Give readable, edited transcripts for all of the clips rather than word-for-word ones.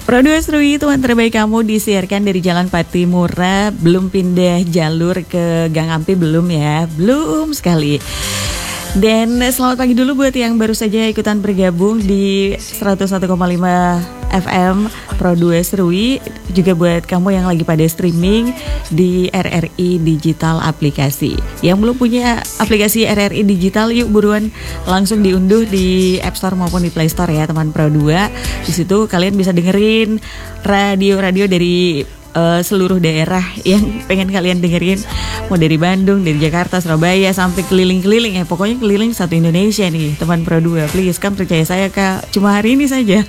Pro 2 Serui, teman terbaik kamu disiarkan dari Jalan Patimura. Belum pindah jalur ke Gang Ampi belum ya? Belum sekali. Dan selamat pagi dulu buat yang baru saja ikutan bergabung di 101,5 FM Pro 2 Serui. Juga buat kamu yang lagi pada streaming di RRI Digital aplikasi. Yang belum punya aplikasi RRI Digital, yuk buruan langsung diunduh di App Store maupun di Play Store ya teman Pro 2. Di situ kalian bisa dengerin radio-radio dari seluruh daerah yang pengen kalian dengerin, mau dari Bandung, dari Jakarta, Surabaya, sampai keliling-keliling ya. Pokoknya keliling satu Indonesia nih teman Pro 2. Please kan percaya saya Kak, cuma hari ini saja.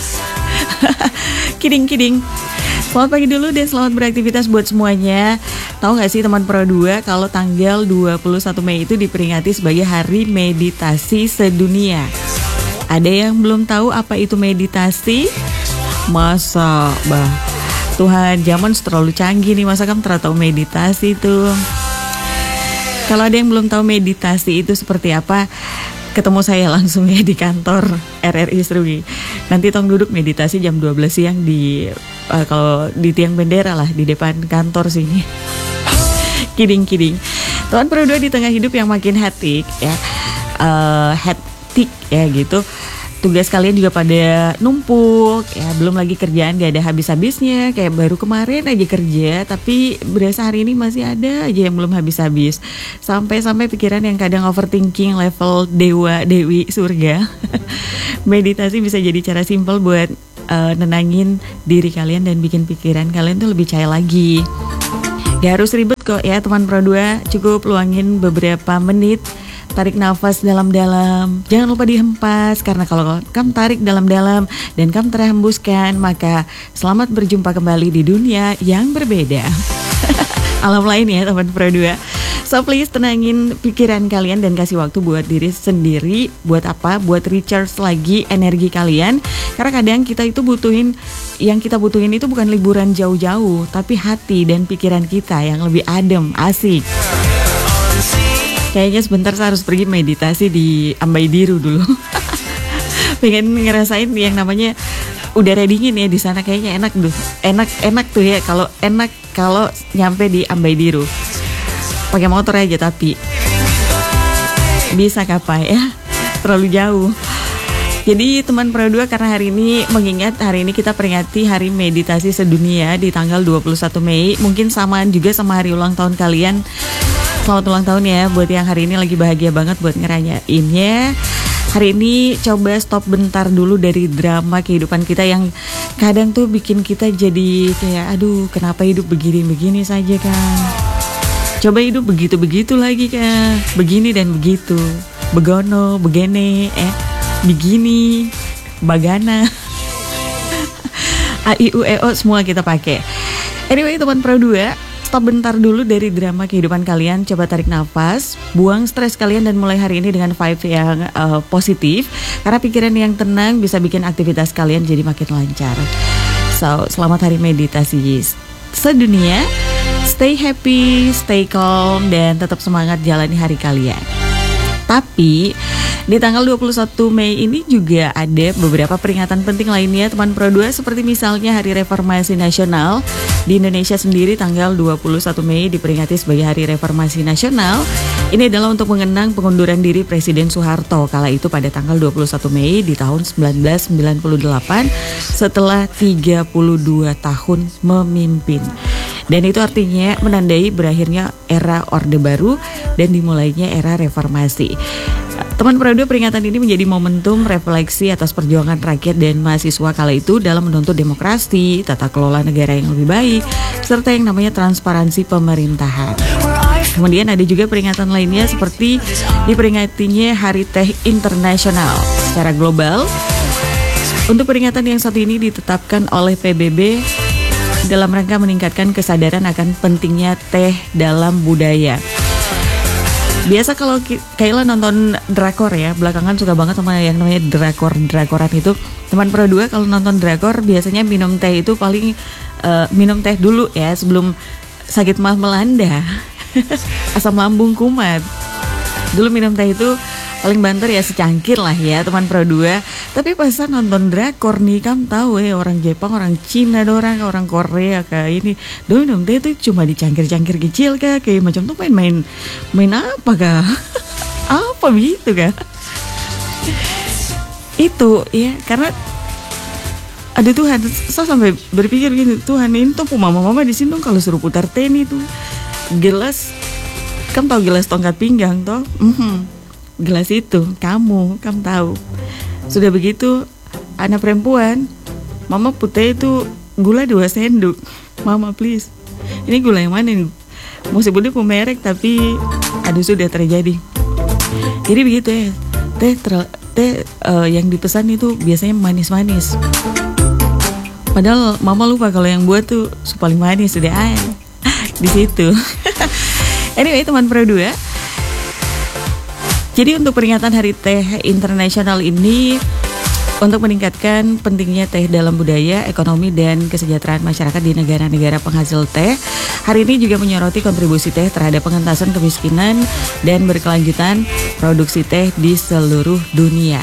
Kidding. Selamat pagi dulu dan selamat beraktivitas buat semuanya. Tahu gak sih teman Pro 2 kalau tanggal 21 Mei itu diperingati sebagai Hari Meditasi Sedunia. Ada yang belum tahu apa itu meditasi? Masa Tuhan, zaman terlalu canggih nih, masa kamu terlalu tahu meditasi tuh. Kalau ada yang belum tahu meditasi itu seperti apa, ketemu saya langsung ya di kantor RRI Serui. Nanti tong duduk meditasi jam 12 siang di kalau di tiang bendera lah di depan kantor sini. Kidding. Tuan Pro 2 di tengah hidup yang makin hektik ya, hektik ya gitu. Tugas kalian juga pada numpuk ya, belum lagi kerjaan gak ada habis-habisnya. Kayak baru kemarin aja kerja, tapi berasa hari ini masih ada aja yang belum habis-habis. Sampai pikiran yang kadang overthinking level dewa-dewi surga. Meditasi bisa jadi cara simpel buat nenangin diri kalian dan bikin pikiran kalian tuh lebih cair lagi. Gak harus ribet kok ya teman Pro 2, cukup luangin beberapa menit. Tarik nafas dalam-dalam, jangan lupa dihempas, karena kalau kamu tarik dalam-dalam dan kamu terhembuskan, maka selamat berjumpa kembali di dunia yang berbeda. Alam lain ya teman Pro 2. So please tenangin pikiran kalian dan kasih waktu buat diri sendiri. Buat apa? Buat recharge lagi energi kalian. Karena kadang kita itu yang kita butuhin itu bukan liburan jauh-jauh, tapi hati dan pikiran kita yang lebih adem, asik. Kayaknya sebentar saya harus pergi meditasi di Ambaidiru dulu. Pengen ngerasain yang namanya udara dingin ya di sana, kayaknya enak tuh. Enak tuh ya kalau nyampe di Ambaidiru. Pakai motor aja tapi bisa kapai ya. Terlalu jauh. Jadi teman Pro 2, karena hari ini mengingat hari ini kita peringati Hari Meditasi Sedunia di tanggal 21 Mei. Mungkin samaan juga sama hari ulang tahun kalian. Selamat ulang tahun ya buat yang hari ini lagi bahagia banget buat ngerayainnya. Hari ini coba stop bentar dulu dari drama kehidupan kita yang kadang tuh bikin kita jadi kayak aduh kenapa hidup begini-begini saja kan. Coba hidup begitu-begitu lagi kan. Begini dan begitu. Begono, begene, begini, bagana. A, I, U, E, O semua kita pakai. Anyway teman Pro 2, stop bentar dulu dari drama kehidupan kalian. Coba tarik nafas, buang stres kalian dan mulai hari ini dengan vibe yang positif. Karena pikiran yang tenang bisa bikin aktivitas kalian jadi makin lancar. So, selamat Hari Meditasi Sedunia. Stay happy, stay calm, dan tetap semangat jalani hari kalian. Tapi di tanggal 21 Mei ini juga ada beberapa peringatan penting lainnya teman Pro 2, seperti misalnya Hari Reformasi Nasional. Di Indonesia sendiri tanggal 21 Mei diperingati sebagai Hari Reformasi Nasional. Ini adalah untuk mengenang pengunduran diri Presiden Soeharto kala itu pada tanggal 21 Mei di tahun 1998 setelah 32 tahun memimpin. Dan itu artinya menandai berakhirnya era Orde Baru dan dimulainya era reformasi. Teman Pro 2, peringatan ini menjadi momentum refleksi atas perjuangan rakyat dan mahasiswa kala itu dalam menuntut demokrasi, tata kelola negara yang lebih baik, serta yang namanya transparansi pemerintahan. Kemudian ada juga peringatan lainnya seperti diperingatinya Hari Teh Internasional secara global. Untuk peringatan yang satu ini ditetapkan oleh PBB dalam rangka meningkatkan kesadaran akan pentingnya teh dalam budaya. Biasa kalau Kayla nonton drakor ya, belakangan suka banget sama yang namanya drakoran itu. Teman Pro 2 kalau nonton drakor biasanya minum teh itu paling minum teh dulu ya sebelum sakit mah melanda. Asam lambung kumat. Dulu minum teh itu paling banter ya secangkir lah ya teman Pro 2. Tapi pas nonton drakor nih, kamu tahu orang Jepang, orang Cina, orang Korea kayak ini, minum teh itu cuma dicangkir-cangkir kecil kah, kayak macam tuh main apa kah? Apa begitu kah? Itu ya karena ada Tuhan, saya sampai berpikir gini, Tuhan ini tuh mama di sini tuh kalau suruh putar teh nih tuh gelas, kamu tahu gelas tongkat pinggang toh? Gelas itu kamu tahu. Sudah begitu anak perempuan, mama putih itu gula 2 sendok. Mama please, ini gula yang mana nih? Mau sebutnya merek tapi aduh sudah terjadi. Jadi begitu ya, teh yang dipesan itu biasanya manis-manis. Padahal mama lupa kalau yang buat tuh paling manis sudah di situ. Anyway teman Pro 2. Jadi untuk peringatan Hari Teh Internasional ini, untuk meningkatkan pentingnya teh dalam budaya, ekonomi, dan kesejahteraan masyarakat di negara-negara penghasil teh, hari ini juga menyoroti kontribusi teh terhadap pengentasan kemiskinan dan berkelanjutan produksi teh di seluruh dunia.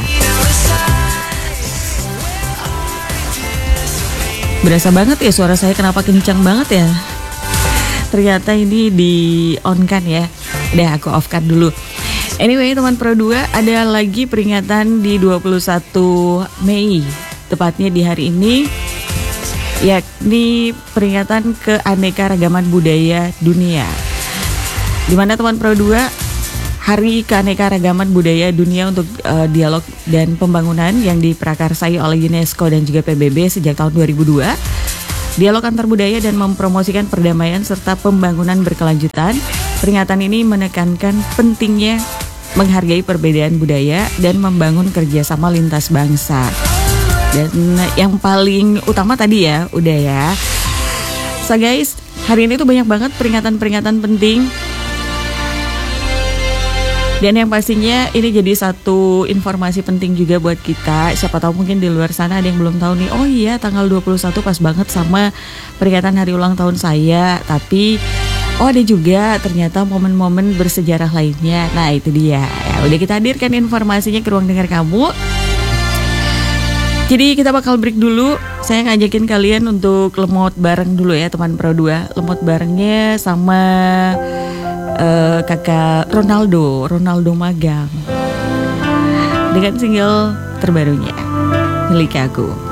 Berasa banget ya suara saya, kenapa kencang banget ya? Ternyata ini di on kan ya. Udah aku off kan dulu. Anyway teman Pro 2, ada lagi peringatan di 21 Mei, tepatnya di hari ini, yakni peringatan keanekaragaman budaya dunia. Dimana teman Pro 2, Hari Keanekaragaman Budaya Dunia untuk dialog dan pembangunan yang diprakarsai oleh UNESCO dan juga PBB sejak tahun 2002. Dialog antar budaya dan mempromosikan perdamaian serta pembangunan berkelanjutan. Peringatan ini menekankan pentingnya menghargai perbedaan budaya dan membangun kerjasama lintas bangsa. Dan yang paling utama tadi ya, udah ya. So guys, hari ini tuh banyak banget peringatan-peringatan penting. Dan yang pastinya ini jadi satu informasi penting juga buat kita. Siapa tahu mungkin di luar sana ada yang belum tahu nih. Oh iya, tanggal 21 pas banget sama peringatan hari ulang tahun saya. Tapi ada juga ternyata momen-momen bersejarah lainnya. Nah itu dia. Ya, udah kita hadirkan informasinya ke ruang dengar kamu. Jadi kita bakal break dulu. Saya ngajakin kalian untuk lemot bareng dulu ya teman Pro 2. Lemot barengnya sama kakak Ronaldo Magang dengan single terbarunya Milik Aku.